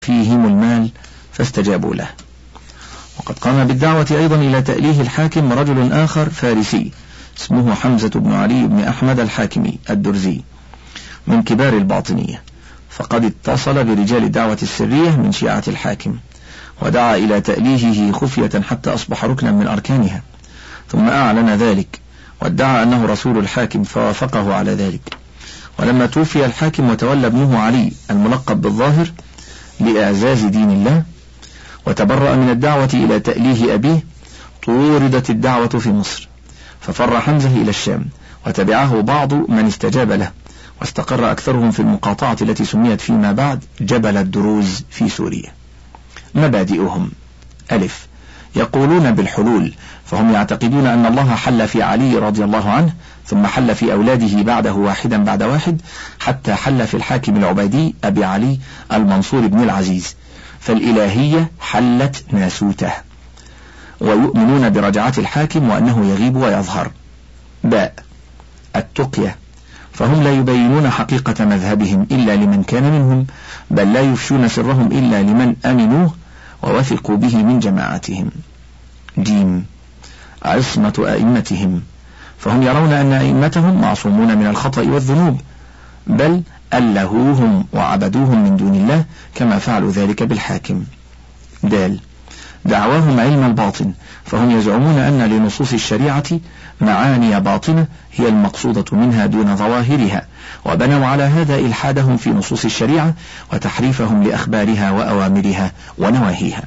فيهم المال فاستجابوا له. وقد قام بالدعوة أيضا إلى تأليه الحاكم رجل آخر فارسي اسمه حمزة بن علي بن أحمد الحاكمي الدرزي من كبار الباطنية، فقد اتصل برجال الدعوة السرية من شيعة الحاكم ودعا إلى تأليهه خفية حتى أصبح ركنا من أركانها، ثم أعلن ذلك وادعى أنه رسول الحاكم فوافقه على ذلك. ولما توفي الحاكم وتولى ابنه علي الملقب بالظاهر لإعزاز دين الله وتبرأ من الدعوة إلى تأليه أبيه، طوردت الدعوة في مصر، ففر حمزة إلى الشام وتبعه بعض من استجاب له، واستقر أكثرهم في المقاطعة التي سميت فيما بعد جبل الدروز في سوريا. مبادئهم: ألف، يقولون بالحلول، فهم يعتقدون أن الله حل في علي رضي الله عنه، ثم حل في أولاده بعده واحدا بعد واحد، حتى حل في الحاكم العبيدي أبي علي المنصور بن العزيز، فالإلهية حلت ناسوته. ويؤمنون برجعة الحاكم وأنه يغيب ويظهر. باء، التقية، فهم لا يبينون حقيقة مذهبهم إلا لمن كان منهم، بل لا يفشون سرهم إلا لمن أمنوه ووثقوا به من جماعتهم. جيم، عصمة أئمتهم، فهم يرون أن أئمتهم معصومون من الخطأ والذنوب، بل ألهوهم وعبدوهم من دون الله كما فعلوا ذلك بالحاكم. دال، دعواهم علم الباطن، فهم يزعمون أن لنصوص الشريعة معاني باطنة هي المقصودة منها دون ظواهرها، وبنوا على هذا إلحادهم في نصوص الشريعة وتحريفهم لأخبارها وأوامرها ونواهيها.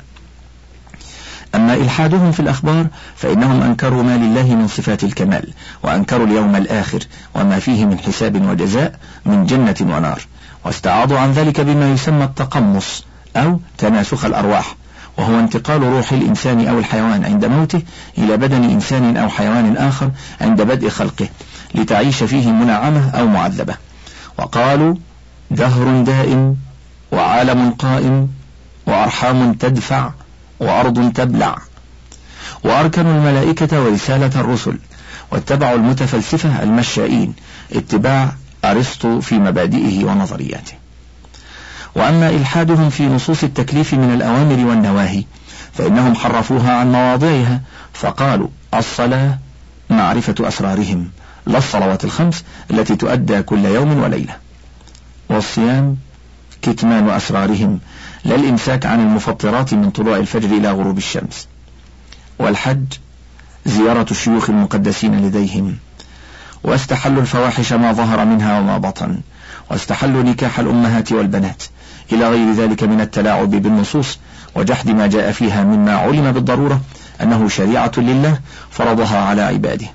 أما إلحادهم في الأخبار فإنهم أنكروا ما لله من صفات الكمال، وأنكروا اليوم الآخر وما فيه من حساب وجزاء من جنة ونار، واستعاضوا عن ذلك بما يسمى التقمص أو تناسخ الأرواح، وهو انتقال روح الإنسان أو الحيوان عند موته إلى بدن إنسان أو حيوان آخر عند بدء خلقه لتعيش فيه منعمة أو معذبة. وقالوا دهر دائم وعالم قائم وأرحام تدفع وأرض تبلع، وأركنوا الملائكة ورسالة الرسل، واتبعوا المتفلسفة المشائين اتباع أرسطو في مبادئه ونظرياته. وأما إلحادهم في نصوص التكليف من الأوامر والنواهي فإنهم حرفوها عن مواضعها، فقالوا الصلاة معرفة أسرارهم، لا الصلوات الخمس التي تؤدى كل يوم وليلة، والصيام كتمان أسرارهم، لا الإمساك عن المفطرات من طلوع الفجر إلى غروب الشمس، والحج زيارة الشيوخ المقدسين لديهم، واستحلوا الفواحش ما ظهر منها وما بطن، واستحلوا نكاح الأمهات والبنات إلى غير ذلك من التلاعب بالنصوص وجحد ما جاء فيها مما علم بالضرورة أنه شريعة لله فرضها على عباده.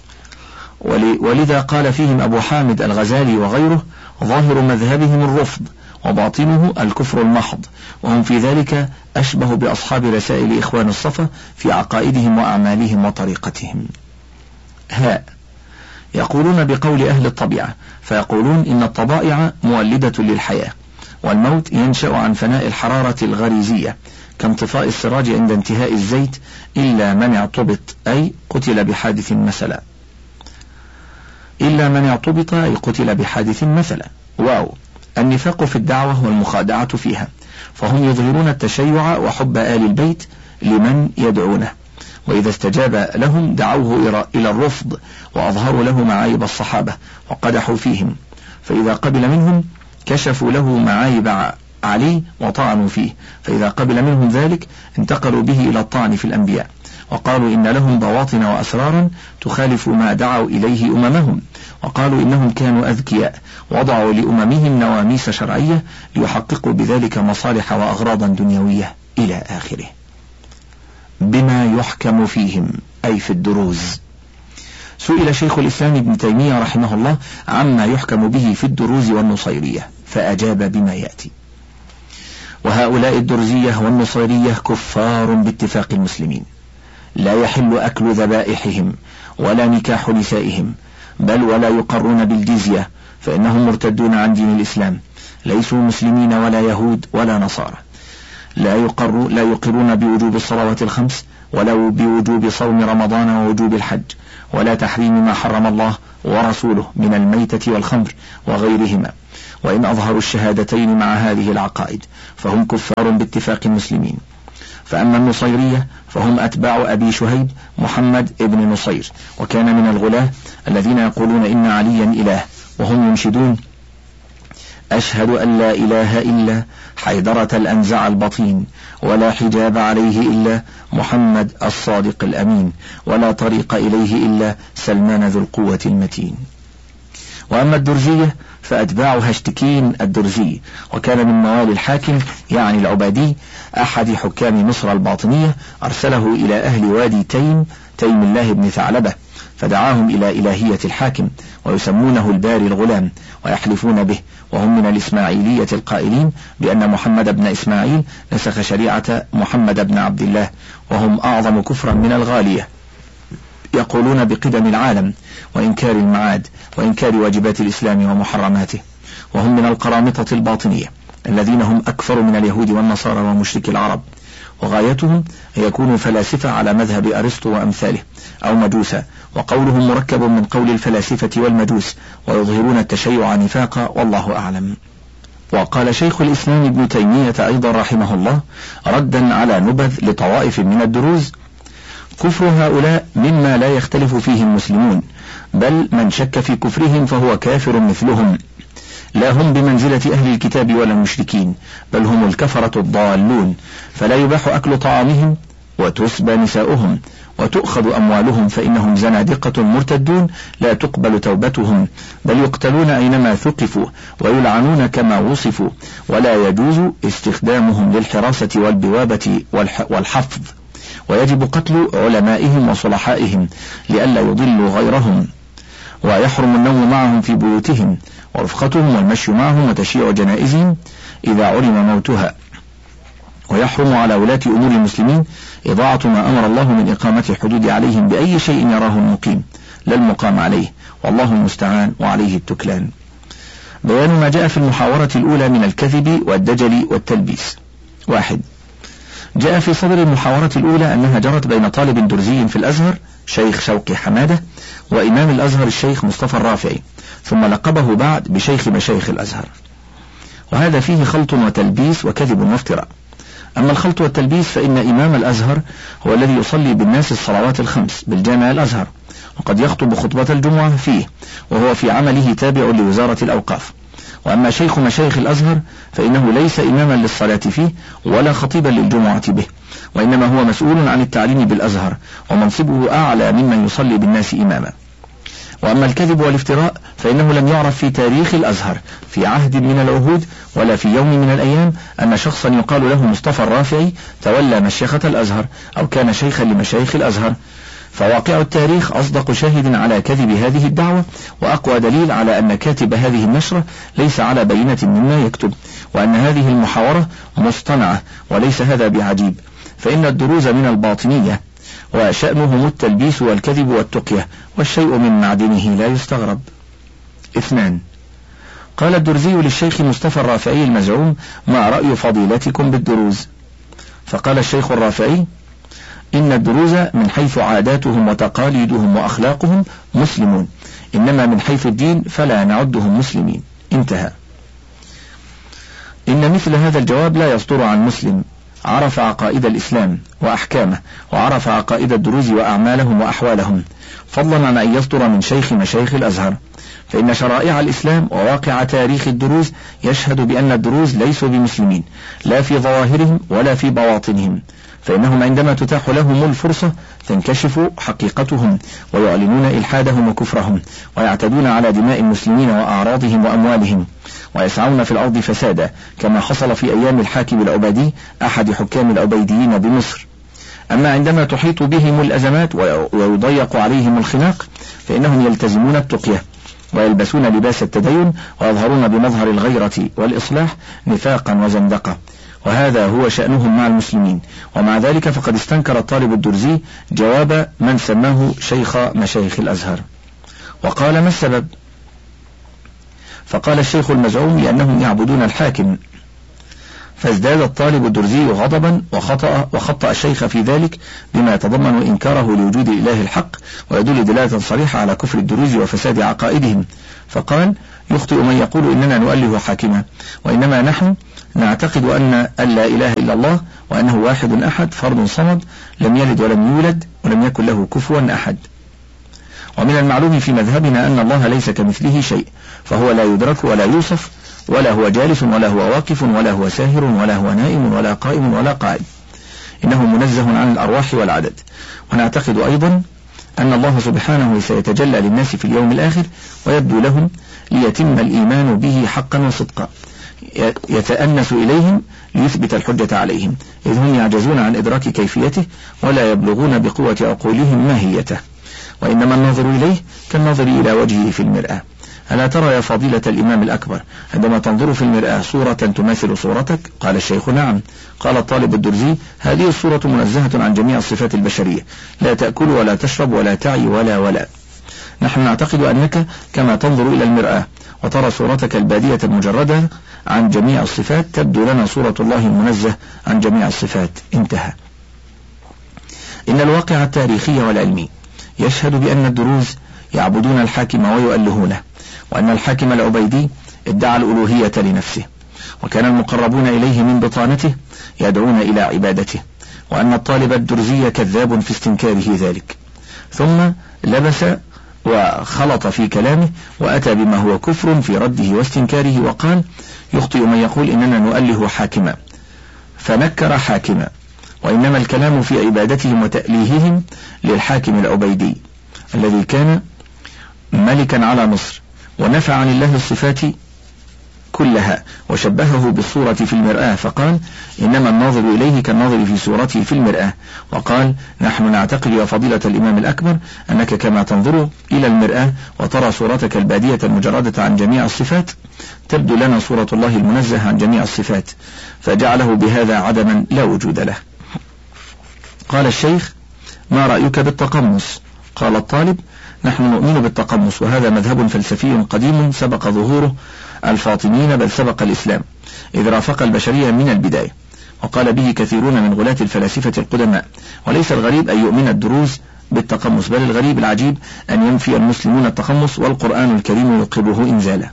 ولذا قال فيهم أبو حامد الغزالي وغيره: ظاهر مذهبهم الرفض وباطنه الكفر المحض، وهم في ذلك أشبه بأصحاب رسائل إخوان الصفا في عقائدهم وأعمالهم وطريقتهم. هاء، يقولون بقول أهل الطبيعة، فيقولون إن الطبائع مولدة للحياة، والموت ينشأ عن فناء الحرارة الغريزية كانطفاء السراج عند انتهاء الزيت، إلا من اعتبط أي قتل بحادث مثلا، إلا من اعتبط أي قتل بحادث مثلا. واو، النفاق في الدعوة والمخادعة فيها، فهم يظهرون التشيع وحب آل البيت لمن يدعونه، وإذا استجاب لهم دعوه إلى الرفض وأظهروا له معايب الصحابة وقدحوا فيهم، فإذا قبل منهم كشفوا له معايب علي وطعنوا فيه، فإذا قبل منهم ذلك انتقلوا به إلى الطعن في الأنبياء، وقالوا إن لهم بواطن وأسرارا تخالف ما دعوا إليه أممهم، وقالوا إنهم كانوا أذكياء وضعوا لأممهم نواميس شرعية ليحققوا بذلك مصالح وأغراضا دنيوية إلى آخره. بما يحكم فيهم أي في الدروز. سئل شيخ الإسلام ابن تيمية رحمه الله عما يحكم به في الدروز والنصيرية، فأجاب بما يأتي: وهؤلاء الدرزية والنصيرية كفار باتفاق المسلمين، لا يحل أكل ذبائحهم ولا نكاح نسائهم، بل ولا يقرون بالجزية، فإنهم مرتدون عن دين الإسلام، ليسوا مسلمين ولا يهود ولا نصارى، لا يقرون بوجوب الصلوات الخمس، ولا بوجوب صوم رمضان ووجوب الحج، ولا تحريم ما حرم الله ورسوله من الميتة والخمر وغيرهما، وإن أظهروا الشهادتين مع هذه العقائد فهم كفار باتفاق المسلمين. فأما النصيرية فهم أتباع أبي شهيد محمد ابن نصير، وكان من الغلاة الذين يقولون إن عليا إله، وهم ينشدون: أشهد أن لا إله إلا حيدرة الأنزع البطين، ولا حجاب عليه إلا محمد الصادق الأمين، ولا طريق إليه إلا سلمان ذو القوة المتين. وأما الدرزية فأتباع هشتكين الدرزي، وكان من موالي الحاكم يعني العبادي أحد حكام مصر الباطنية، أرسله إلى أهل وادي تيم الله بن ثعلبة، فدعاهم إلى إلهية الحاكم، ويسمونه الباري الغلام، ويحلفون به، وهم من الإسماعيلية القائلين بأن محمد بن إسماعيل نسخ شريعة محمد بن عبد الله، وهم أعظم كفرا من الغالية، يقولون بقدم العالم وإنكار المعاد وإنكار واجبات الإسلام ومحرماته، وهم من القرامطة الباطنية الذين هم أكثر من اليهود والنصارى ومشرك العرب، وغايتهم أن يكونوا فلاسفة على مذهب أرسطو وأمثاله أو مجوسا، وقولهم مركب من قول الفلاسفة والمجوس، ويظهرون التشيع نفاقا، والله أعلم. وقال شيخ الإسلام ابن تيمية أيضا رحمه الله ردا على نبذ لطوائف من الدروز: كفر هؤلاء مما لا يختلف فيه المسلمون، بل من شك في كفرهم فهو كافر مثلهم، لا هم بمنزلة أهل الكتاب ولا المشركين، بل هم الكفرة الضالون، فلا يباح أكل طعامهم وتسبى نساؤهم وتؤخذ أموالهم، فإنهم زنادقة مرتدون لا تقبل توبتهم، بل يقتلون أينما ثقفوا ويلعنون كما وصفوا، ولا يجوز استخدامهم للحراسة والبوابة والحفظ، ويجب قتل علمائهم وصلحائهم لئلا يضلوا غيرهم، ويحرم النوم معهم في بيوتهم ورفقتهم والمشي معهم وتشييع جنائزهم إذا علم موتها، ويحرم على ولاة أمور المسلمين إضاعة ما أمر الله من إقامة الحدود عليهم بأي شيء يراه المقيم، لا المقام عليه، والله المستعان وعليه التكلان. بيان ما جاء في المحاورة الأولى من الكذب والدجل والتلبيس. 1. جاء في صدر المحاورة الأولى أنها جرت بين طالب درزي في الأزهر شيخ شوقي حمادة وإمام الأزهر الشيخ مصطفى الرافعي، ثم لقبه بعد بشيخ مشايخ الأزهر، وهذا فيه خلط وتلبيس وكذب وافتراء. أما الخلط والتلبيس فإن إمام الأزهر هو الذي يصلي بالناس الصلوات الخمس بالجامع الأزهر، وقد يخطب خطبة الجمعة فيه، وهو في عمله تابع لوزارة الأوقاف. وأما شيخ مشايخ الأزهر فإنه ليس إماما للصلاة فيه ولا خطيبا للجمعة به، وإنما هو مسؤول عن التعليم بالأزهر، ومنصبه أعلى ممن يصلي بالناس إماما. وأما الكذب والافتراء فإنه لم يعرف في تاريخ الأزهر في عهد من العهود ولا في يوم من الأيام أن شخصا يقال له مصطفى الرافعي تولى مشيخة الأزهر أو كان شيخا لمشايخ الأزهر، فواقع التاريخ أصدق شاهد على كذب هذه الدعوة، وأقوى دليل على أن كاتب هذه النشرة ليس على بينة مما يكتب، وأن هذه المحاورة مصطنعة، وليس هذا بعجيب، فإن الدروز من الباطنية وشأنهم التلبيس والكذب والتقية، والشيء من معدنه لا يستغرب. 2. قال الدرزي للشيخ مصطفى الرافعي المزعوم: ما رأي فضيلتكم بالدروز؟ فقال الشيخ الرافعي: إن الدروز من حيث عاداتهم وتقاليدهم وأخلاقهم مسلمون، إنما من حيث الدين فلا نعدهم مسلمين. انتهى. إن مثل هذا الجواب لا يصدر عن مسلم عرف عقائد الإسلام وأحكامه، وعرف عقائد الدروز وأعمالهم وأحوالهم، فضلا عن أن يصدر من شيخ مشايخ الأزهر، فإن شرائع الإسلام وواقع تاريخ الدروز يشهد بأن الدروز ليسوا بمسلمين لا في ظواهرهم ولا في بواطنهم، فإنهم عندما تتاح لهم الفرصة تنكشف حقيقتهم ويعلنون إلحادهم وكفرهم، ويعتدون على دماء المسلمين وأعراضهم وأموالهم، ويسعون في الأرض فسادا كما حصل في أيام الحاكم العبادي أحد حكام العبيديين بمصر. أما عندما تحيط بهم الأزمات ويضيق عليهم الخناق فإنهم يلتزمون التقية ويلبسون لباس التدين ويظهرون بمظهر الغيرة والإصلاح نفاقا وزندقة، وهذا هو شأنهم مع المسلمين. ومع ذلك فقد استنكر الطالب الدرزي جواب من سماه شيخ مشايخ الأزهر، وقال: ما السبب؟ فقال الشيخ المزعوم: لأنهم يعبدون الحاكم. فازداد الطالب الدرزي غضبا وخطأ الشيخ في ذلك بما يتضمن إنكاره لوجود الإله الحق، ويدل دلالة صريحة على كفر الدروز وفساد عقائدهم، فقال: يخطئ من يقول إننا نؤله حاكما، وإنما نحن نعتقد أن لا إله إلا الله، وأنه واحد أحد فرد صمد لم يلد ولم يولد ولم يكن له كفوا أحد. ومن المعلوم في مذهبنا أن الله ليس كمثله شيء، فهو لا يدرك ولا يوصف، ولا هو جالس ولا هو واقف ولا هو ساهر ولا هو نائم ولا قائم ولا قاعد، إنه منزه عن الأرواح والعدد. ونعتقد أيضا أن الله سبحانه سيتجلى للناس في اليوم الآخر ويبدو لهم ليتم الإيمان به حقا وصدقا، يتأنس إليهم ليثبت الحجة عليهم، إذ هم يعجزون عن إدراك كيفيته ولا يبلغون بقوة عقولهم ماهيته، وإنما الناظر إليه كالناظر إلى وجهه في المرآة. ألا ترى يا فضيلة الإمام الأكبر عندما تنظر في المرآة صورة تماثل صورتك؟ قال الشيخ: نعم. قال الطالب الدرزي: هذه الصورة منزهة عن جميع الصفات البشرية، لا تأكل ولا تشرب ولا تعي ولا. نحن نعتقد أنك كما تنظر إلى المرآة وترى صورتك البادية المجردة عن جميع الصفات، تبدو لنا صورة الله المنزه عن جميع الصفات. انتهى. إن الواقع التاريخي والعلمي يشهد بأن الدروز يعبدون الحاكم ويؤلهونه، وأن الحاكم العبيدي ادعى الألوهية لنفسه، وكان المقربون إليه من بطانته يدعون إلى عبادته، وأن الطالب الدرزي كذاب في استنكاره ذلك. ثم لبس وخلط في كلامه وأتى بما هو كفر في رده واستنكاره، وقال: يخطئ من يقول إننا نؤله حاكما، فنكر حاكما، وإنما الكلام في عبادتهم وتأليههم للحاكم العبيدي الذي كان ملكا على مصر، ونفى عن الله الصفات كلها، وشبهه بالصورة في المرآة، فقال: إنما الناظر إليه كالناظر في صورته في المرآة. وقال: نحن نعتقد يا فضيلة الإمام الأكبر أنك كما تنظر إلى المرآة وترى صورتك البادية المجردة عن جميع الصفات، تبدو لنا صورة الله المنزه عن جميع الصفات، فجعله بهذا عدما لا وجود له. قال الشيخ: ما رأيك بالتقمص؟ قال الطالب: نحن نؤمن بالتقمص، وهذا مذهب فلسفي قديم سبق ظهوره الفاطميين بل سبق الإسلام، إذ رافق البشرية من البداية، وقال به كثيرون من غلاة الفلاسفة القدماء. وليس الغريب أن يؤمن الدروز بالتقمص، بل الغريب العجيب أن ينفي المسلمون التقمص والقرآن الكريم يقره إنزالا.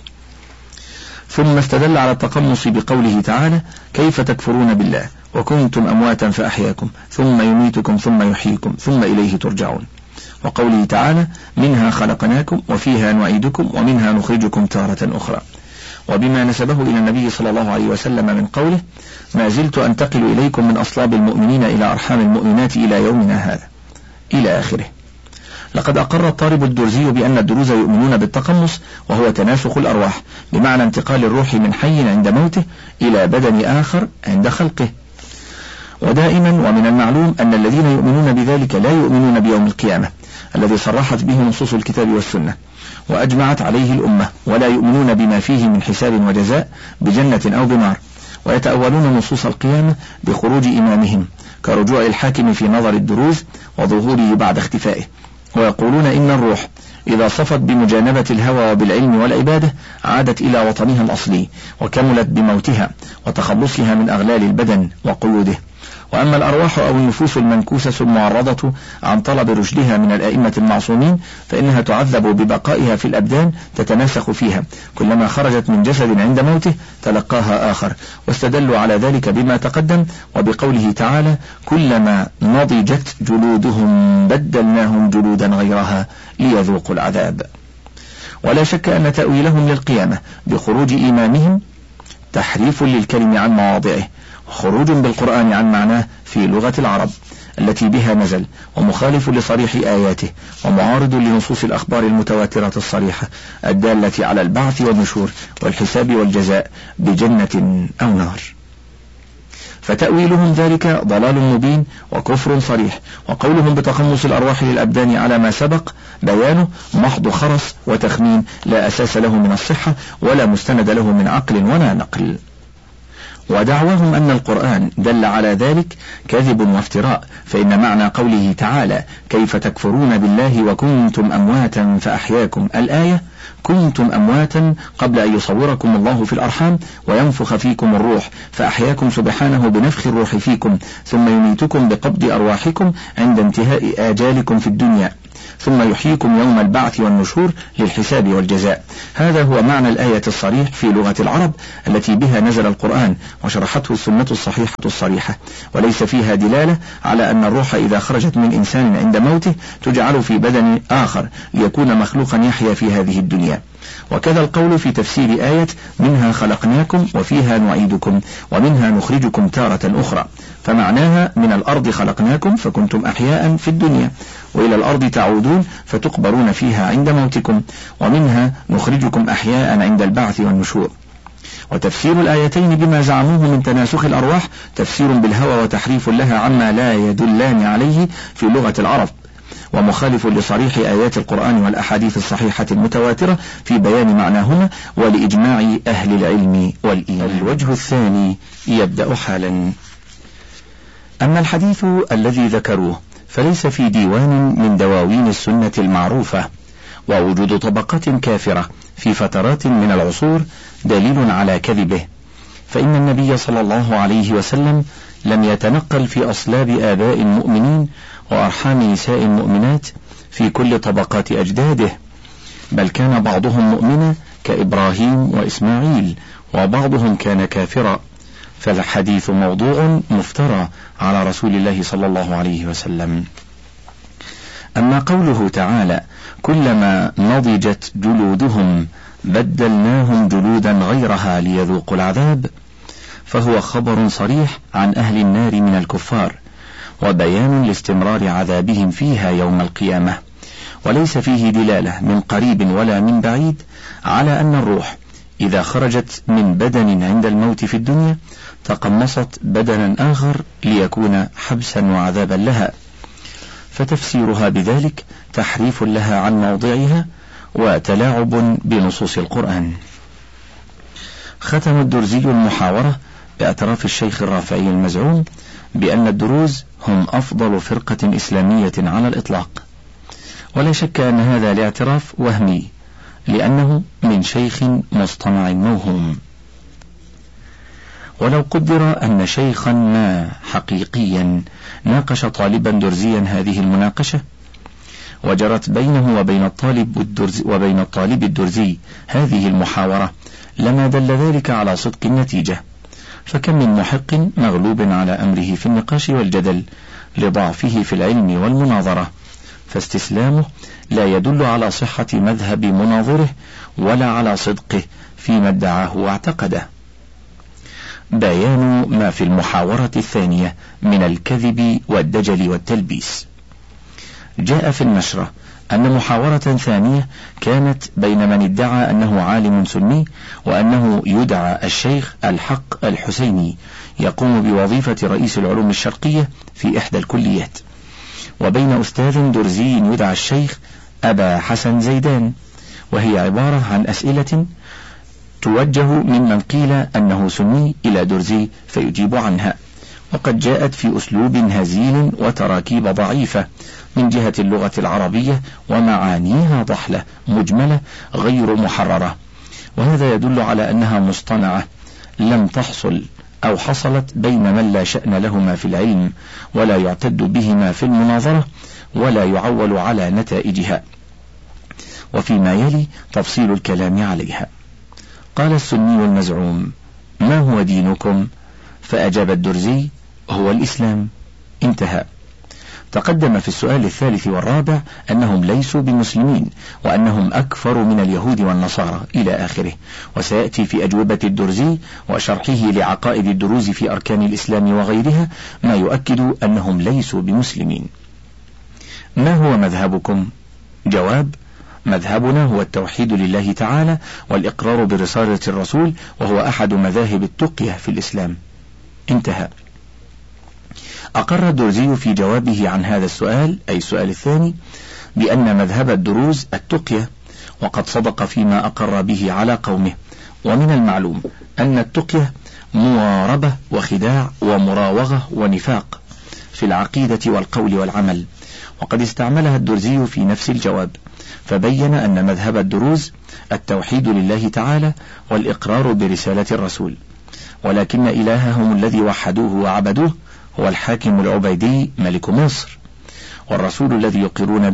ثم استدل على التقمص بقوله تعالى: كيف تكفرون بالله وكنتم أمواتا فأحياكم ثم يميتكم ثم يحييكم ثم إليه ترجعون، وقوله تعالى: منها خلقناكم وفيها نعيدكم ومنها نخرجكم تارة أخرى، وبما نسبه إلى النبي صلى الله عليه وسلم من قوله: ما زلت أنتقل إليكم من أصلاب المؤمنين إلى أرحام المؤمنات إلى يومنا هذا، إلى آخره. لقد أقر الطالب الدرزي بأن الدروز يؤمنون بالتقمص، وهو تناسخ الأرواح، بمعنى انتقال الروح من حي عند موته إلى بدن آخر عند خلقه. ودائما ومن المعلوم أن الذين يؤمنون بذلك لا يؤمنون بيوم القيامة الذي صرحت به نصوص الكتاب والسنة وأجمعت عليه الأمة، ولا يؤمنون بما فيه من حساب وجزاء بجنة أو بنار، ويتأولون نصوص القيامة بخروج إمامهم كرجوع الحاكم في نظر الدروز وظهوره بعد اختفائه، ويقولون إن الروح إذا صفت بمجانبة الهوى وبالعلم والعبادة عادت إلى وطنها الأصلي، وكملت بموتها وتخلصها من أغلال البدن وقيوده. وأما الأرواح أو النفوس المنكوسة المعرضة عن طلب رشدها من الأئمة المعصومين فإنها تعذب ببقائها في الأبدان تتناسخ فيها، كلما خرجت من جسد عند موته تلقاها آخر، واستدلوا على ذلك بما تقدم وبقوله تعالى: كلما نضجت جلودهم بدلناهم جلودا غيرها ليذوقوا العذاب. ولا شك أن تأويلهم للقيامة بخروج إمامهم تحريف للكلم عن مواضعه، خروج بالقرآن عن معناه في لغة العرب التي بها نزل، ومخالف لصريح آياته، ومعارض لنصوص الأخبار المتواترة الصريحة الدالة على البعث والنشور والحساب والجزاء بجنة أو نار. فتأويلهم ذلك ضلال مبين وكفر صريح، وقولهم بتقمص الأرواح للأبدان على ما سبق بيانه محض خرس وتخمين لا أساس له من الصحة ولا مستند له من عقل ولا نقل. ودعواهم أن القرآن دل على ذلك كذب وافتراء، فإن معنى قوله تعالى: كيف تكفرون بالله وكنتم أمواتا فأحياكم، الآية: كنتم أمواتا قبل أن يصوركم الله في الأرحام وينفخ فيكم الروح، فأحياكم سبحانه بنفخ الروح فيكم، ثم يميتكم بقبض أرواحكم عند انتهاء آجالكم في الدنيا، ثم يحييكم يوم البعث والنشور للحساب والجزاء. هذا هو معنى الآية الصريح في لغة العرب التي بها نزل القرآن وشرحته السنة الصحيحة الصريحة، وليس فيها دلالة على أن الروح إذا خرجت من إنسان عند موته تجعل في بدن آخر ليكون مخلوقا يحيا في هذه الدنيا. وكذا القول في تفسير آية منها خلقناكم وفيها نعيدكم ومنها نخرجكم تارة أخرى، فمعناها من الأرض خلقناكم فكنتم أحياء في الدنيا، وإلى الأرض تعودون فتقبرون فيها عند موتكم، ومنها نخرجكم أحياء عند البعث والنشور. وتفسير الآيتين بما زعموه من تناسخ الأرواح تفسير بالهوى وتحريف لها عما لا يدلان عليه في لغة العرب، ومخالف لصريح آيات القرآن والأحاديث الصحيحة المتواترة في بيان معناهما ولإجماع أهل العلم والإيمان. الوجه الثاني يبدأ حالا. أما الحديث الذي ذكروه فليس في ديوان من دواوين السنة المعروفة، ووجود طبقات كافرة في فترات من العصور دليل على كذبه، فإن النبي صلى الله عليه وسلم لم يتنقل في أصلاب آباء المؤمنين وأرحام نساء المؤمنات في كل طبقات أجداده، بل كان بعضهم مؤمنا كإبراهيم وإسماعيل، وبعضهم كان كافرا، فالحديث موضوع مفترى على رسول الله صلى الله عليه وسلم. أما قوله تعالى كلما نضجت جلودهم بدلناهم جلودا غيرها ليذوقوا العذاب، فهو خبر صريح عن أهل النار من الكفار، وبيان لاستمرار عذابهم فيها يوم القيامة، وليس فيه دلالة من قريب ولا من بعيد على أن الروح إذا خرجت من بدن عند الموت في الدنيا تقمصت بدنا آخر ليكون حبسا وعذابا لها، فتفسيرها بذلك تحريف لها عن موضعها وتلاعب بنصوص القرآن. ختم الدرزي المحاورة باعتراف الشيخ الرافعي المزعوم بأن الدروز هم أفضل فرقة إسلامية على الإطلاق، ولا شك أن هذا الاعتراف وهمي لأنه من شيخ مصطنع موهوم. ولو قدر أن شيخا ما حقيقيا ناقش طالبا درزيا هذه المناقشة وجرت بينه وبين الطالب الدرزي هذه المحاورة لما دل ذلك على صدق النتيجة، فكم من محق مغلوب على أمره في النقاش والجدل لضعفه في العلم والمناظرة، فاستسلامه لا يدل على صحة مذهب مناظره ولا على صدقه فيما ادعاه واعتقده. بيان ما في المحاورة الثانية من الكذب والدجل والتلبيس. جاء في النشرة أن محاورة ثانية كانت بين من ادعى أنه عالم سني وأنه يدعى الشيخ الحق الحسيني يقوم بوظيفة رئيس العلوم الشرقية في إحدى الكليات، وبين أستاذ درزي يدعى الشيخ أبا حسن زيدان، وهي عبارة عن أسئلة توجه ممن قيل أنه سني إلى درزي فيجيب عنها، وقد جاءت في أسلوب هزيل وتراكيب ضعيفة من جهة اللغة العربية ومعانيها ضحلة مجملة غير محررة، وهذا يدل على أنها مصطنعة لم تحصل أو حصلت بين من لا شأن لهما في العلم ولا يعتد بهما في المناظرة ولا يعول على نتائجها. وفيما يلي تفصيل الكلام عليها. قال السني المزعوم: ما هو دينكم؟ فأجاب الدرزي: هو الإسلام. انتهى. تقدم في السؤال الثالث والرابع أنهم ليسوا بمسلمين وأنهم أكفر من اليهود والنصارى إلى آخره، وسيأتي في أجوبة الدرزي وشرحه لعقائد الدروز في أركان الإسلام وغيرها ما يؤكد أنهم ليسوا بمسلمين. ما هو مذهبكم؟ جواب: مذهبنا هو التوحيد لله تعالى والإقرار برسالة الرسول، وهو أحد مذاهب التقية في الإسلام. انتهى. أقر الدرزي في جوابه عن هذا السؤال، أي السؤال الثاني، بأن مذهب الدروز التقية، وقد صدق فيما أقر به على قومه. ومن المعلوم أن التقية مواربة وخداع ومراوغة ونفاق في العقيدة والقول والعمل، وقد استعملها الدرزي في نفس الجواب، فبين أن مذهب الدروز التوحيد لله تعالى والإقرار برسالة الرسول، ولكن إلههم الذي وحدوه وعبدوه هو الحاكم العبيدي ملك مصر، والرسول الذي يقرون به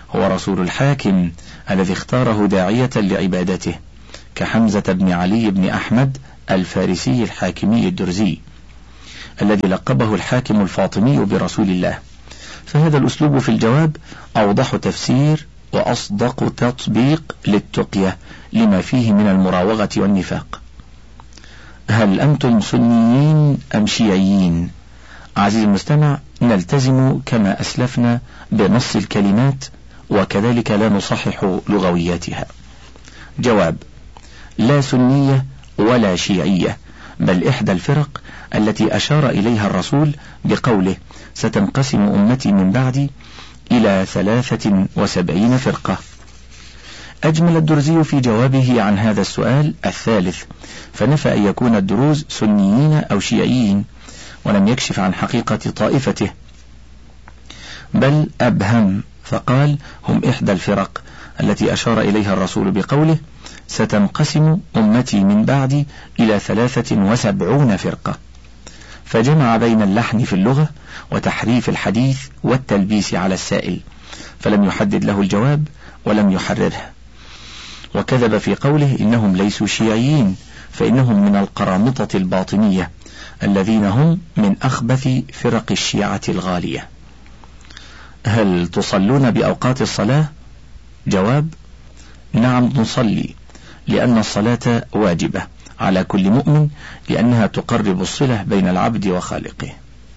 هو رسول الحاكم الذي اختاره داعية لعبادته، كحمزة بن علي بن أحمد الفارسي الحاكمي الدرزي الذي لقبه الحاكم الفاطمي برسول الله. فهذا الأسلوب في الجواب أوضح تفسير وأصدق تطبيق للتقية لما فيه من المراوغة والنفاق. هل أنتم سنيين أم شيعيين؟ عزيزي المستمع، نلتزم كما أسلفنا بنص الكلمات وكذلك لا نصحح لغوياتها. جواب: لا سنية ولا شيعية، بل إحدى الفرق التي أشار إليها الرسول بقوله: ستنقسم أمتي من بعدي إلى 73 فرقة. أجمل الدرزي في جوابه عن هذا السؤال الثالث، فنفى أن يكون الدروز سنيين أو شيعيين، ولم يكشف عن حقيقة طائفته، بل أبهم فقال: هم إحدى الفرق التي أشار إليها الرسول بقوله: ستنقسم أمتي من بعدي إلى 73 فرقة، فجمع بين اللحن في اللغة وتحريف الحديث والتلبيس على السائل، فلم يحدد له الجواب ولم يحرره. وكذب في قوله: إنهم ليسوا شيعيين، فإنهم من القرامطة الباطنية الذين هم من أخبث فرق الشيعة الغالية. هل تصلون بأوقات الصلاة؟ جواب: نعم نصلي، لأن الصلاة واجبة على كل مؤمن، لأنها تقرب الصلة بين العبد وخالقه.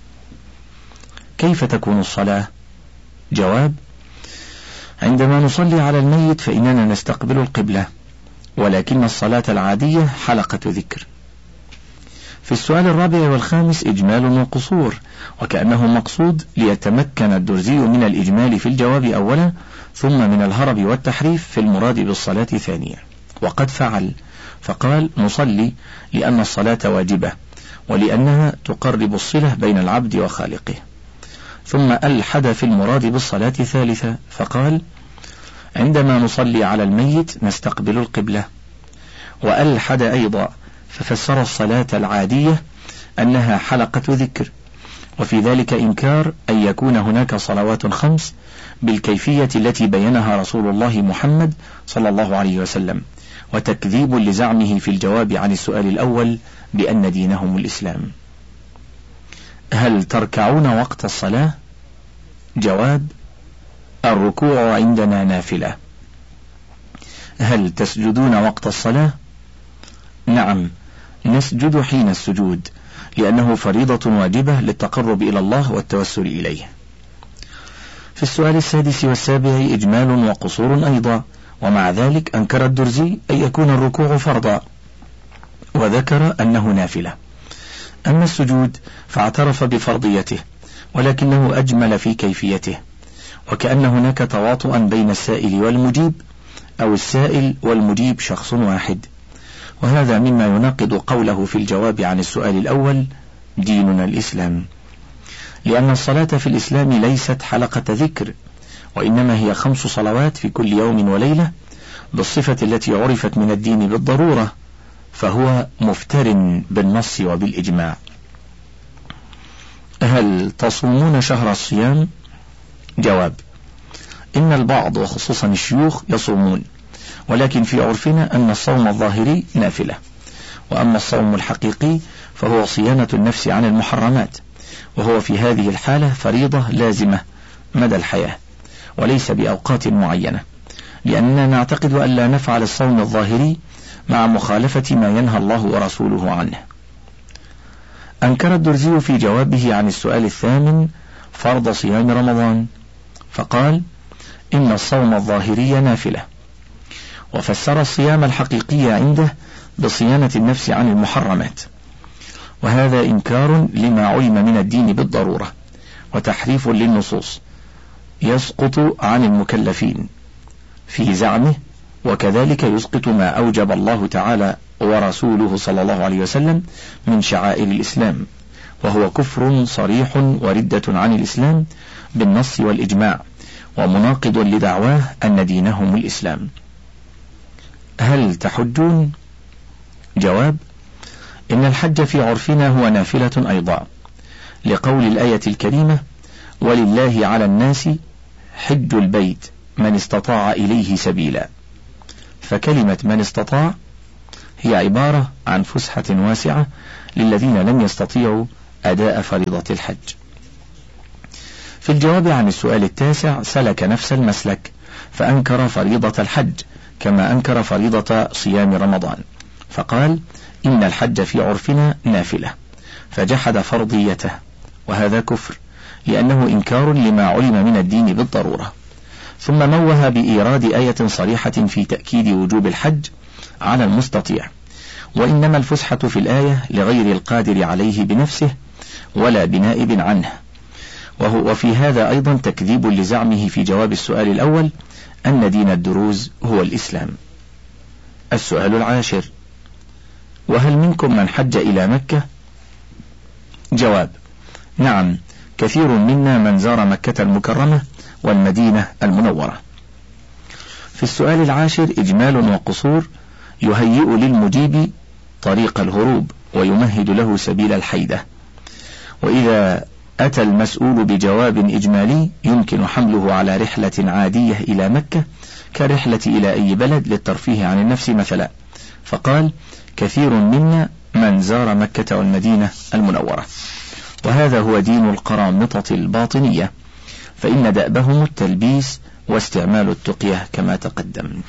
كيف تكون الصلاة؟ جواب: عندما نصلي على الميت فإننا نستقبل القبلة، ولكن الصلاة العادية حلقة ذكر. في السؤال الرابع والخامس إجمال وقصور، وكأنه مقصود ليتمكن الدرزي من الإجمال في الجواب أولا، ثم من الهرب والتحريف في المراد بالصلاة ثانيا. وقد فعل، فقال: نصلي لأن الصلاة واجبة، ولأنها تقرب الصلة بين العبد وخالقه. ثم ألحد في المراد بالصلاة ثالثة، فقال: عندما نصلي على الميت نستقبل القبلة. وألحد أيضا، ففسر الصلاة العادية أنها حلقة ذكر، وفي ذلك إنكار أن يكون هناك صلوات 5 بالكيفية التي بينها رسول الله محمد صلى الله عليه وسلم، وتكذيب لزعمه في الجواب عن السؤال الأول بأن دينهم الإسلام. هل تركعون وقت الصلاة؟ جواب: الركوع عندنا نافلة. هل تسجدون وقت الصلاة؟ نعم، نسجد حين السجود، لأنه فريضة واجبة للتقرب إلى الله والتوسل إليه. في السؤال السادس والسابع إجمال وقصور أيضا، ومع ذلك أنكر الدرزي أن يكون الركوع فرضا، وذكر أنه نافلة. أما السجود فاعترف بفرضيته، ولكنه أجمل في كيفيته، وكأن هناك تواطؤا بين السائل والمجيب، أو السائل والمجيب شخص واحد، وهذا مما يناقض قوله في الجواب عن السؤال الأول: ديننا الإسلام، لأن الصلاة في الإسلام ليست حلقة ذكر، وإنما هي 5 صلوات في كل يوم وليلة بالصفة التي عرفت من الدين بالضرورة، فهو مفتر بالنص وبالإجماع. هل تصومون شهر الصيام؟ جواب: إن البعض وخصوصا الشيوخ يصومون، ولكن في عرفنا أن الصوم الظاهري نافلة، وأما الصوم الحقيقي فهو صيانة النفس عن المحرمات، وهو في هذه الحالة فريضة لازمة مدى الحياة، وليس بأوقات معينة، لأننا نعتقد أن لا نفعل الصوم الظاهري مع مخالفة ما ينهى الله ورسوله عنه. أنكر الدرزي في جوابه عن السؤال الثامن فرض صيام رمضان، فقال: إن الصوم الظاهري نافلة، وفسر الصيام الحقيقي عنده بصيانة النفس عن المحرمات، وهذا إنكار لما علم من الدين بالضرورة، وتحريف للنصوص يسقط عن المكلفين في زعمه، وكذلك يسقط ما أوجب الله تعالى ورسوله صلى الله عليه وسلم من شعائر الإسلام، وهو كفر صريح وردة عن الإسلام بالنص والإجماع، ومناقض لدعواه أن دينهم الإسلام. هل تحجون؟ جواب: إن الحج في عرفنا هو نافلة أيضا، لقول الآية الكريمة: ولله على الناس حج البيت من استطاع إليه سبيلا. فكلمة من استطاع هي عبارة عن فسحة واسعة للذين لم يستطيعوا أداء فريضة الحج. في الجواب عن السؤال التاسع سلك نفس المسلك، فأنكر فريضة الحج كما أنكر فريضة صيام رمضان، فقال إن الحج في عرفنا نافلة، فجحد فرضيته، وهذا كفر لأنه إنكار لما علم من الدين بالضرورة. ثم موه بإيراد آية صريحة في تأكيد وجوب الحج على المستطيع، وإنما الفسحة في الآية لغير القادر عليه بنفسه ولا بنائب عنه، وفي هذا أيضا تكذيب لزعمه في جواب السؤال الأول أن دين الدروز هو الإسلام. السؤال العاشر: وهل منكم من حج إلى مكة؟ جواب: نعم، كثير منا من زار مكة المكرمة والمدينة المنورة. في السؤال العاشر إجمال وقصور يهيئ للمجيب طريق الهروب ويمهد له سبيل الحيدة، وإذا أتى المسؤول بجواب إجمالي يمكن حمله على رحلة عادية إلى مكة كرحلة إلى أي بلد للترفيه عن النفس مثلا، فقال كثير منا من زار مكة والمدينة المنورة، وهذا هو دين القرامطة الباطنية، فإن دأبهم التلبيس واستعمال التقية كما تقدم.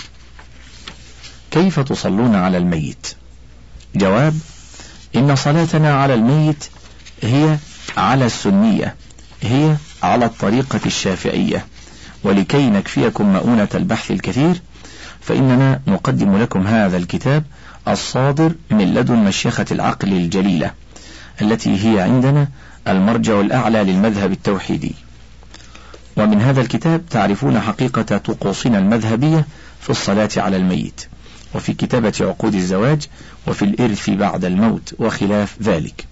كيف تصلون على الميت؟ جواب: إن صلاتنا على الميت هي على السنية، هي على الطريقة الشافعية، ولكي نكفيكم مؤونة البحث الكثير فإننا نقدم لكم هذا الكتاب الصادر من لدن مشيخة العقل الجليلة التي هي عندنا المرجع الأعلى للمذهب التوحيدي. ومن هذا الكتاب تعرفون حقيقة طقوسنا المذهبية في الصلاة على الميت، وفي كتابة عقود الزواج، وفي الإرث بعد الموت وخلاف ذلك.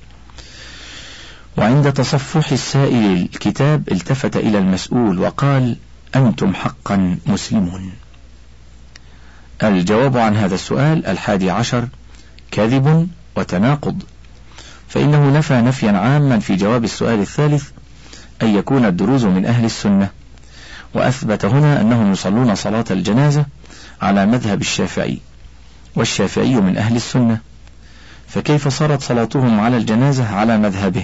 وعند تصفح السائل الكتاب التفت إلى المسؤول وقال: أنتم حقا مسلمون. الجواب عن هذا السؤال 11 كذب وتناقض، فإنه نفى نفيا عاما في جواب السؤال الثالث أن يكون الدروز من أهل السنة، وأثبت هنا أنهم يصلون صلاة الجنازة على مذهب الشافعي، والشافعي من أهل السنة، فكيف صارت صلاتهم على الجنازة على مذهبه؟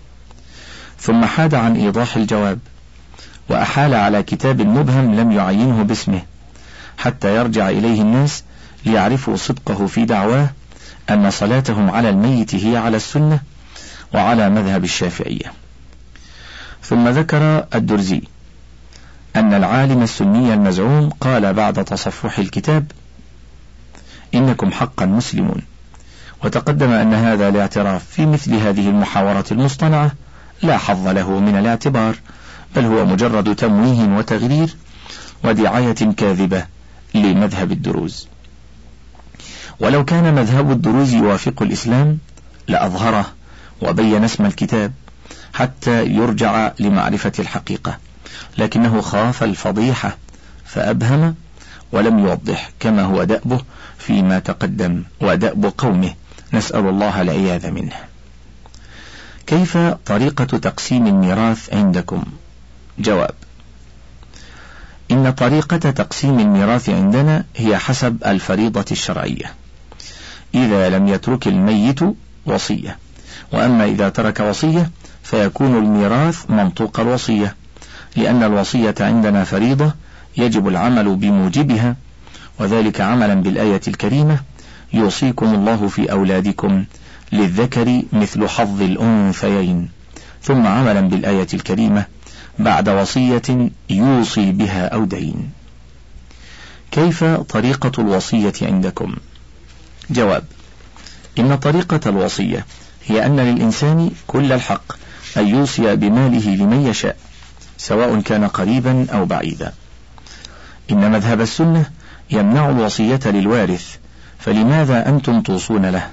ثم حاد عن إيضاح الجواب وأحال على كتاب مبهم لم يعينه باسمه حتى يرجع إليه الناس ليعرفوا صدقه في دعواه أن صلاتهم على الميت هي على السنة وعلى مذهب الشافعية. ثم ذكر الدرزي أن العالم السني المزعوم قال بعد تصفح الكتاب: إنكم حقا مسلمون. وتقدم أن هذا الاعتراف في مثل هذه المحاورة المصطنعة لا حظ له من الاعتبار، بل هو مجرد تمويه وتغرير ودعاية كاذبة لمذهب الدروز. ولو كان مذهب الدروز يوافق الإسلام لأظهره وبين اسم الكتاب حتى يرجع لمعرفة الحقيقة، لكنه خاف الفضيحة فأبهم ولم يوضح كما هو دأبه فيما تقدم ودأب قومه، نسأل الله العياذ منه. كيف طريقة تقسيم الميراث عندكم؟ جواب: إن طريقة تقسيم الميراث عندنا هي حسب الفريضة الشرعية، إذا لم يترك الميت وصية، وأما إذا ترك وصية فيكون الميراث منطوق الوصية، لأن الوصية عندنا فريضة يجب العمل بموجبها، وذلك عملا بالآية الكريمة: يوصيكم الله في أولادكم للذكر مثل حظ الأنثيين، ثم عملا بالآية الكريمة بعد وصية يوصي بها أو دين. كيف طريقة الوصية عندكم؟ جواب: إن طريقة الوصية هي أن للإنسان كل الحق أن يوصي بماله لمن يشاء سواء كان قريبا أو بعيدا. إن مذهب السنة يمنع الوصية للوارث، فلماذا أنتم توصون له؟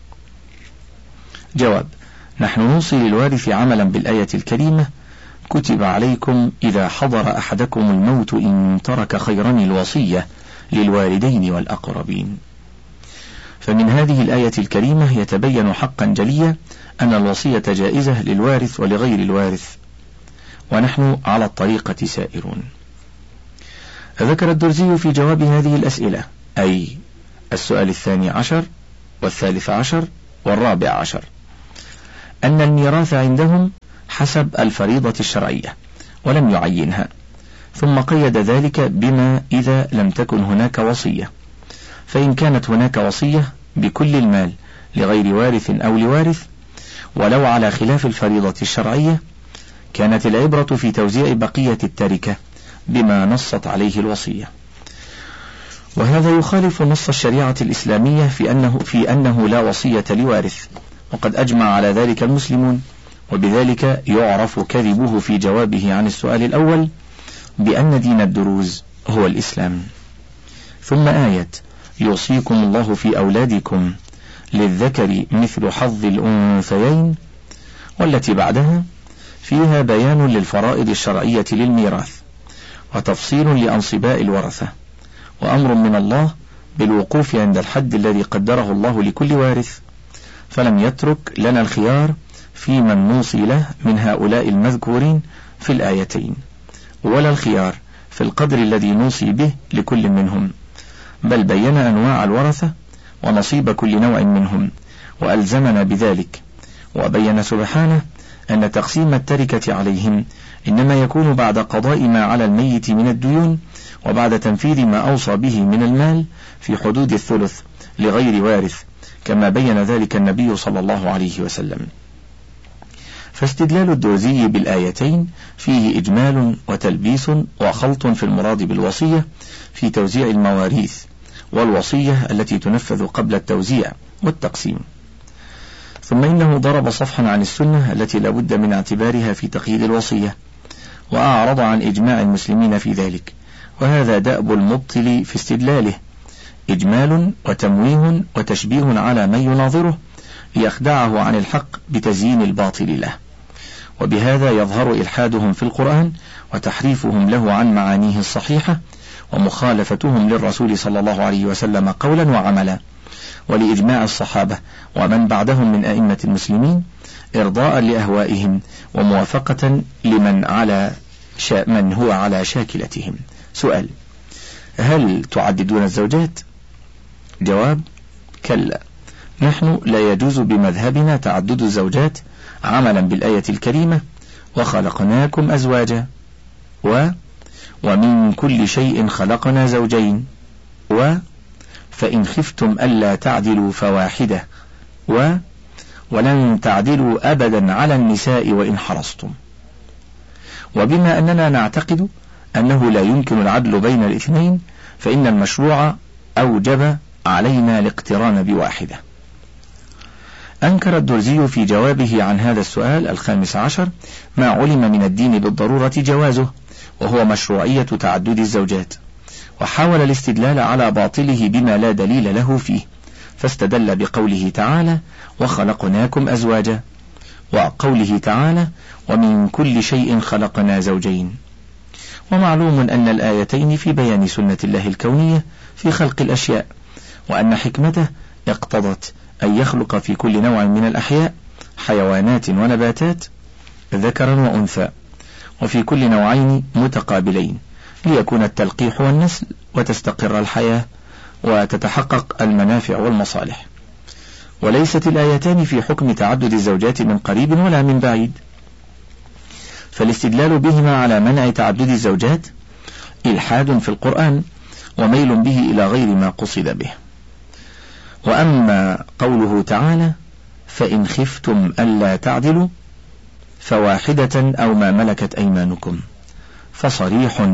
جواب: نحن نوصي للوارث عملا بالآية الكريمة: كتب عليكم إذا حضر أحدكم الموت إن ترك خيرا الوصية للوالدين والأقربين. فمن هذه الآية الكريمة يتبين حقا جليا أن الوصية جائزة للوارث ولغير الوارث، ونحن على الطريقة سائرون. ذكر الدرزي في جواب هذه الأسئلة، أي السؤال 12 و13 و14، أن الميراث عندهم حسب الفريضة الشرعية ولم يعينها، ثم قيد ذلك بما إذا لم تكن هناك وصية، فإن كانت هناك وصية بكل المال لغير وارث أو لوارث ولو على خلاف الفريضة الشرعية، كانت العبرة في توزيع بقية التركة بما نصت عليه الوصية. وهذا يخالف نص الشريعة الإسلامية في أنه لا وصية لوارث، وقد أجمع على ذلك المسلمون، وبذلك يعرف كذبه في جوابه عن السؤال الأول بأن دين الدروز هو الإسلام. ثم آية يوصيكم الله في أولادكم للذكر مثل حظ الأنثيين، والتي بعدها فيها بيان للفرائض الشرعية للميراث، وتفصيل لأنصباء الورثة، وأمر من الله بالوقوف عند الحد الذي قدره الله لكل وارث، فلم يترك لنا الخيار في من نوصي له من هؤلاء المذكورين في الآيتين، ولا الخيار في القدر الذي نوصي به لكل منهم، بل بين أنواع الورثة ونصيب كل نوع منهم وألزمنا بذلك، وبين سبحانه أن تقسيم التركة عليهم إنما يكون بعد قضاء ما على الميت من الديون، وبعد تنفيذ ما أوصى به من المال في حدود الثلث لغير وارث، كما بين ذلك النبي صلى الله عليه وسلم. فاستدلال الدرزي بالآيتين فيه إجمال وتلبيس وخلط في المراد بالوصية في توزيع المواريث، والوصية التي تنفذ قبل التوزيع والتقسيم. ثم إنه ضرب صفحا عن السنة التي لا بد من اعتبارها في تقييد الوصية، وأعرض عن إجماع المسلمين في ذلك، وهذا دأب المبطل في استدلاله، إجمال وتمويه وتشبيه على من يناظره ليخدعه عن الحق بتزيين الباطل له، وبهذا يظهر إلحادهم في القرآن وتحريفهم له عن معانيه الصحيحة، ومخالفتهم للرسول صلى الله عليه وسلم قولا وعملا، ولإجماع الصحابة ومن بعدهم من أئمة المسلمين إرضاء لأهوائهم وموافقة من هو على شاكلتهم. سؤال: هل تعددون الزوجات؟ جواب: كلا، نحن لا يجوز بمذهبنا تعدد الزوجات عملا بالآية الكريمة وخلقناكم أزواجا، ومن كل شيء خلقنا زوجين، فإن خفتم ألا تعدلوا فواحدة، ولن تعدلوا أبدا على النساء وإن حرصتم. وبما أننا نعتقد أنه لا يمكن العدل بين الاثنين، فإن المشروع أوجب علينا الاقتران بواحدة. أنكر الدرزي في جوابه عن هذا السؤال 15 ما علم من الدين بالضرورة جوازه، وهو مشروعية تعدد الزوجات، وحاول الاستدلال على باطله بما لا دليل له فيه، فاستدل بقوله تعالى: وخلقناكم أزواجا، وقوله تعالى: ومن كل شيء خلقنا زوجين. ومعلوم أن الآيتين في بيان سنة الله الكونية في خلق الأشياء، وأن حكمته اقتضت أن يخلق في كل نوع من الأحياء حيوانات ونباتات ذكرا وأنثى، وفي كل نوعين متقابلين، ليكون التلقيح والنسل وتستقر الحياة وتتحقق المنافع والمصالح. وليست الآيتان في حكم تعدد الزوجات من قريب ولا من بعيد، فالاستدلال بهما على منع تعدد الزوجات إلحاد في القرآن وميل به إلى غير ما قصد به. وأما قوله تعالى: فإن خفتم ألا تعدلوا فواحدة أو ما ملكت أيمانكم، فصريح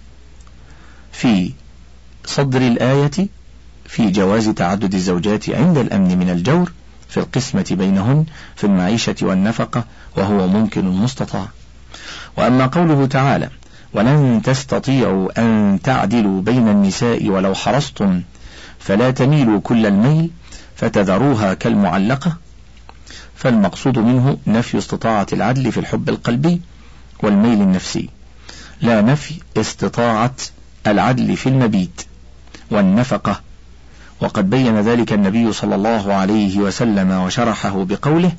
في صدر الآية في جواز تعدد الزوجات عند الأمن من الجور في القسمة بينهن في المعيشة والنفقة، وهو ممكن مستطاع. وأما قوله تعالى: ولن تستطيعوا أن تعدلوا بين النساء ولو حرصتم فلا تميلوا كل الميل فتذروها كالمعلقة، فالمقصود منه نفي استطاعة العدل في الحب القلبي والميل النفسي، لا نفي استطاعة العدل في المبيت والنفقة. وقد بين ذلك النبي صلى الله عليه وسلم وشرحه بقوله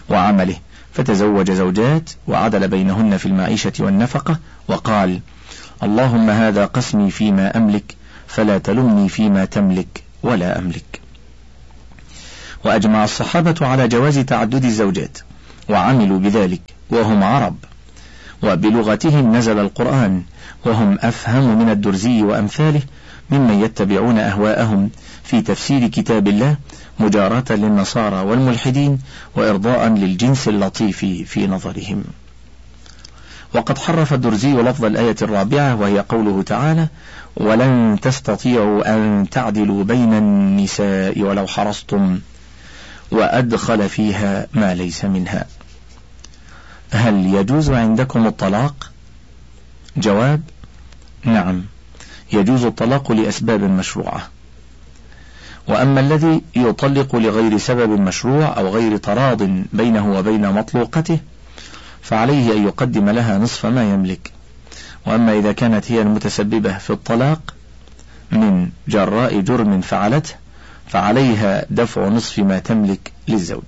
وعمله، فتزوج زوجات وعدل بينهن في المعيشة والنفقة، وقال: اللهم هذا قسمي فيما أملك فلا تلمني فيما تملك ولا أملك. وأجمع الصحابة على جواز تعدد الزوجات وعملوا بذلك وهم عرب، وبلغتهم نزل القرآن، وهم أفهم من الدرزي وأمثاله ممن يتبعون أهواءهم في تفسير كتاب الله مجاراة للنصارى والملحدين وإرضاء للجنس اللطيف في نظرهم. وقد حرف الدرزي لفظ الآية الرابعة وهي قوله تعالى: ولن تستطيعوا أن تعدلوا بين النساء ولو حرصتم، وأدخل فيها ما ليس منها. هل يجوز عندكم الطلاق؟ جواب: نعم، يجوز الطلاق لأسباب مشروعة. وأما الذي يطلق لغير سبب مشروع أو غير تراض بينه وبين مطلوقته فعليه أن يقدم لها نصف ما يملك. وأما إذا كانت هي المتسببة في الطلاق من جراء جرم فعلته فعليها دفع نصف ما تملك للزوج.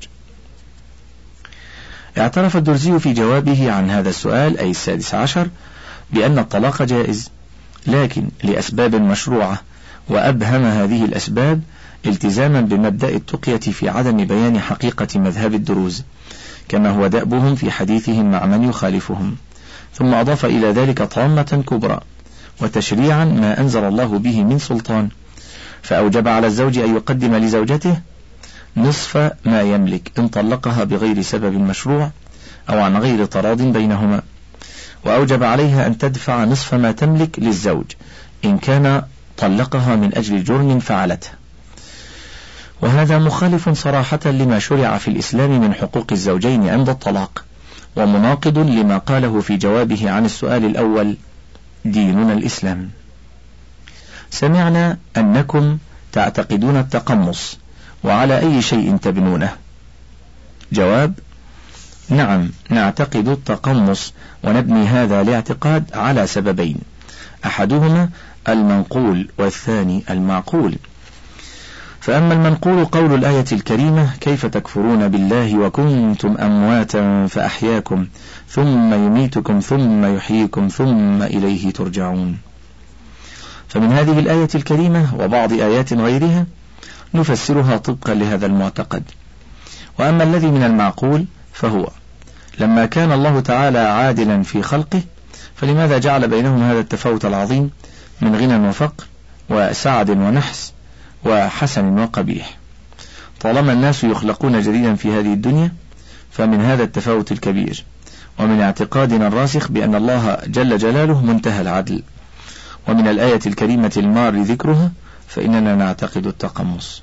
اعترف الدرزي في جوابه عن هذا السؤال أي 16 بأن الطلاق جائز، لكن لأسباب مشروعة، وأبهم هذه الأسباب التزاما بمبدأ التقية في عدم بيان حقيقة مذهب الدروز كما هو دأبهم في حديثهم مع من يخالفهم. ثم أضاف إلى ذلك طامة كبرى وتشريعا ما أنزل الله به من سلطان، فأوجب على الزوج أن يقدم لزوجته نصف ما يملك إن طلقها بغير سبب مشروع أو عن غير تراض بينهما، وأوجب عليها أن تدفع نصف ما تملك للزوج إن كان طلقها من أجل جرم فعلته. وهذا مخالف صراحة لما شرع في الإسلام من حقوق الزوجين عند الطلاق، ومناقض لما قاله في جوابه عن السؤال الأول: ديننا الإسلام. سمعنا أنكم تعتقدون التقمص، وعلى أي شيء تبنونه؟ جواب: نعم، نعتقد التقمص، ونبني هذا الاعتقاد على سببين: أحدهما المنقول والثاني المعقول. فأما المنقول قول الآية الكريمة: كيف تكفرون بالله وكنتم أمواتا فأحياكم ثم يميتكم ثم يحييكم ثم إليه ترجعون. فمن هذه الآية الكريمة وبعض آيات غيرها نفسرها طبقا لهذا المعتقد. وأما الذي من المعقول فهو: لما كان الله تعالى عادلا في خلقه فلماذا جعل بينهم هذا التفاوت العظيم من غنى وفقر وسعد ونحس وحسن وقبيح؟ طالما الناس يخلقون جديدا في هذه الدنيا فمن هذا التفاوت الكبير، ومن اعتقادنا الراسخ بأن الله جل جلاله منتهى العدل. ومن الآية الكريمة المار ذكرها فإننا نعتقد التقمص.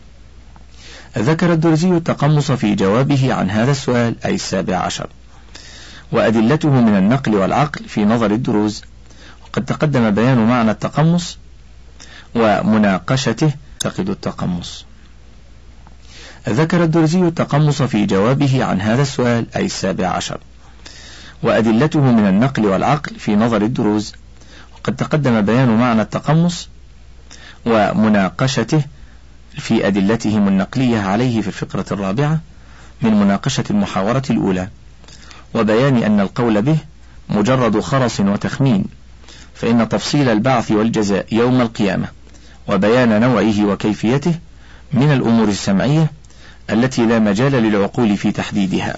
ذكر الدرزي التقمص في جوابه عن هذا السؤال أي 17، وأدلته من النقل والعقل في نظر الدروز، وقد تقدم بيان معنى التقمص ومناقشته نعتقد التقمص. ذكر الدرزي التقمص في جوابه عن هذا السؤال أي 17، وأدلته من النقل والعقل في نظر الدروز، وقد تقدم بيان معنى التقمص ومناقشته في أدلتهم النقلية عليه في الفقرة الرابعة من مناقشة المحاورة الأولى، وبيان أن القول به مجرد خرص وتخمين، فإن تفصيل البعث والجزاء يوم القيامة وبيان نوعه وكيفيته من الأمور السمعية التي لا مجال للعقول في تحديدها.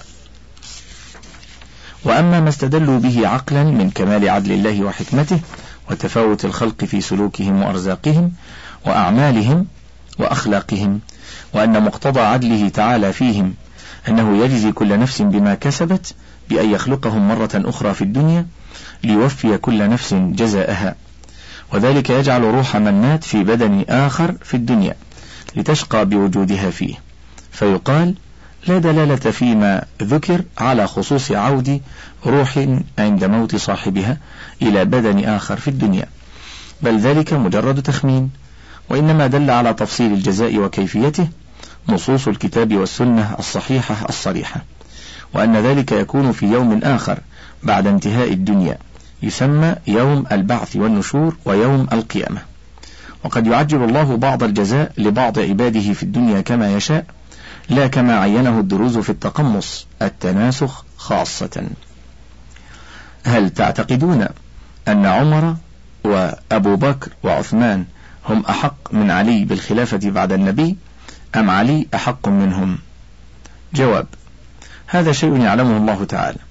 وأما ما استدلوا به عقلا من كمال عدل الله وحكمته وتفاوت الخلق في سلوكهم وأرزاقهم وأعمالهم وأخلاقهم، وأن مقتضى عدله تعالى فيهم أنه يجزي كل نفس بما كسبت بأن يخلقهم مرة أخرى في الدنيا ليوفي كل نفس جزاءها، وذلك يجعل روح من مات في بدن آخر في الدنيا لتشقى بوجودها فيه، فيقال: لا دلالة فيما ذكر على خصوص عود روح عند موت صاحبها إلى بدن آخر في الدنيا، بل ذلك مجرد تخمين، وإنما دل على تفصيل الجزاء وكيفيته نصوص الكتاب والسنة الصحيحة الصريحة، وأن ذلك يكون في يوم آخر بعد انتهاء الدنيا يسمى يوم البعث والنشور ويوم القيامة. وقد يعجل الله بعض الجزاء لبعض عباده في الدنيا كما يشاء، لا كما عينه الدروز في التقمص التناسخ خاصة. هل تعتقدون أن عمر وأبو بكر وعثمان هم أحق من علي بالخلافة بعد النبي، أم علي أحق منهم؟ جواب: هذا شيء يعلمه الله تعالى،